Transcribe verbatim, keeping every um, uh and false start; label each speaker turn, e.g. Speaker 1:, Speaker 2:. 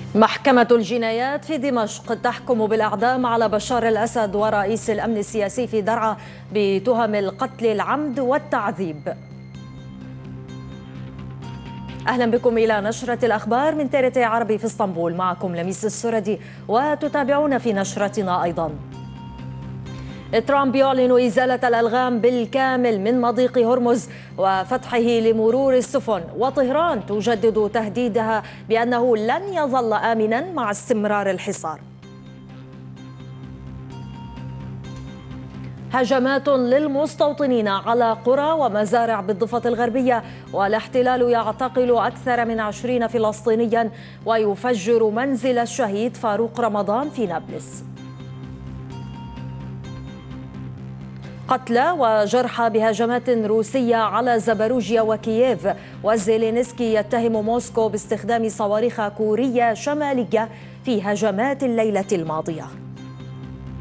Speaker 1: محكمة الجنايات في دمشق تحكم بالإعدام على بشار الأسد ورئيس الأمن السياسي في درعا بتهم القتل العمد والتعذيب. أهلا بكم إلى نشرة الأخبار من تيرتي عربي في اسطنبول، معكم لميس السردي، وتتابعون في نشرتنا أيضا. ترامب يعلن إزالة الألغام بالكامل من مضيق هرمز وفتحه لمرور السفن، وطهران تجدد تهديدها بأنه لن يظل آمنا مع استمرار الحصار. هجمات للمستوطنين على قرى ومزارع بالضفة الغربية، والاحتلال يعتقل أكثر من عشرين فلسطينيا ويفجر منزل الشهيد فاروق رمضان في نابلس. قتلى وجرحى بهجمات روسية على زاباروجيا وكييف، وزيلينسكي يتهم موسكو باستخدام صواريخ كورية شمالية في هجمات الليلة الماضية.